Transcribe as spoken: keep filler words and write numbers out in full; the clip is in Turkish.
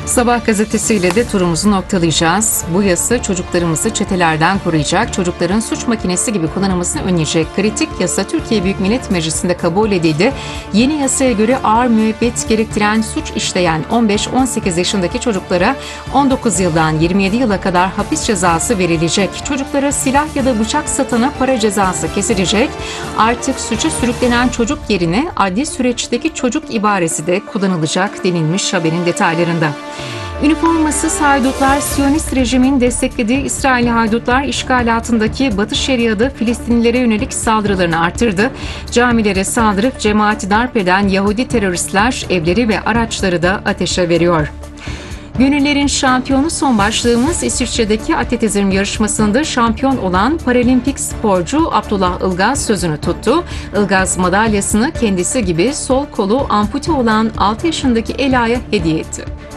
Sabah gazetesiyle de turumuzu noktalayacağız. Bu yasa çocuklarımızı çetelerden koruyacak, çocukların suç makinesi gibi kullanılmasını önleyecek kritik yasa Türkiye Büyük Millet Meclisi'nde kabul edildi. Yeni yasaya göre ağır müebbet gerektiren suç işleyen on beş on sekiz yaşındaki çocuklara on dokuz yıldan yirmi yedi yıla kadar hapis cezası verilecek. Çocuklara silah ya da bıçak satana para cezası kesilecek. Artık suça sürüklenen çocuk yerine adli süreçteki çocuk ibaresi de kullanılacak denilmiş haberin detaylarında. Üniformasız haydutlar, Siyonist rejimin desteklediği İsrailli haydutlar işgal altındaki Batı Şeria'da Filistinlilere yönelik saldırılarını artırdı. Camilere saldırıp cemaati darp eden Yahudi teröristler evleri ve araçları da ateşe veriyor. Gönüllerin şampiyonu son başlığımız İsviçre'deki atletizm yarışmasında şampiyon olan paralimpik sporcu Abdullah Ilgaz sözünü tuttu. Ilgaz madalyasını kendisi gibi sol kolu ampute olan altı yaşındaki Ela'ya hediye etti.